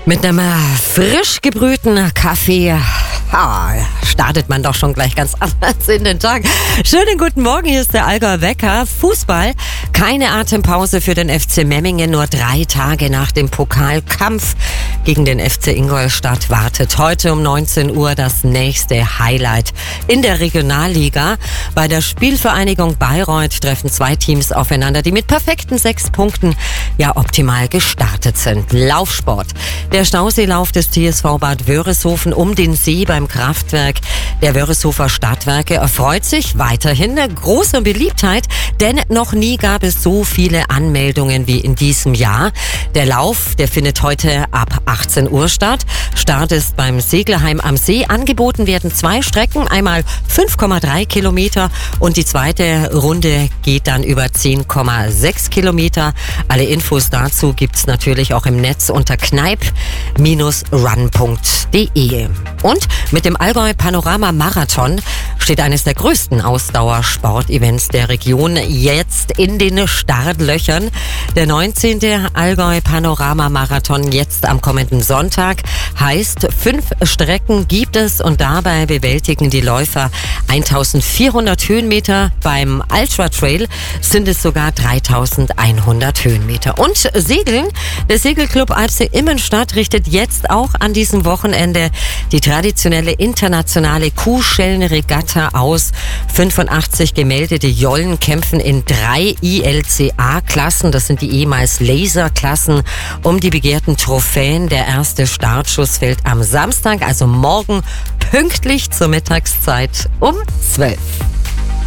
Mit einem frisch gebrühten Kaffee startet man doch schon gleich ganz anders in den Tag. Schönen guten Morgen, hier ist der Allgäuer Wecker. Fußball, keine Atempause für den FC Memmingen. Nur 3 Tage nach dem Pokalkampf gegen den FC Ingolstadt wartet heute um 19 Uhr das nächste Highlight in der Regionalliga. Bei der Spielvereinigung Bayreuth treffen 2 Teams aufeinander, die mit perfekten 6 Punkten optimal gestartet sind. Laufsport. Der Stauseelauf des TSV Bad Wörishofen um den See beim Kraftwerk der Wörishofer Stadtwerke erfreut sich weiterhin großer Beliebtheit, denn noch nie gab es so viele Anmeldungen wie in diesem Jahr. Der Lauf, der findet heute ab 18 Uhr statt. Start ist beim Segelheim am See. Angeboten werden 2 Strecken, einmal 5,3 Kilometer und die zweite Runde geht dann über 10,6 Kilometer. Alle Infos dazu gibt's natürlich auch im Netz unter kneip-run.de. Und mit dem Allgäu Panorama Marathon steht eines der größten Ausdauersportevents der Region jetzt in den Startlöchern. Der 19. Allgäu Panorama Marathon jetzt am kommenden Sonntag heißt, 5 Strecken gibt es und dabei bewältigen die Läufer 1400 Höhenmeter. Beim Ultra Trail sind es sogar 3100 Höhenmeter. Und Segeln, der Segelclub Alpsee Immenstadt richtet jetzt auch an diesem Wochenende die traditionelle internationale Kuhschellenregatta aus. 85 gemeldete Jollen kämpfen in 3 ILCA-Klassen, das sind die ehemals Laserklassen, um die begehrten Trophäen. Der erste Startschuss fällt am Samstag, also morgen pünktlich zur Mittagszeit um 12.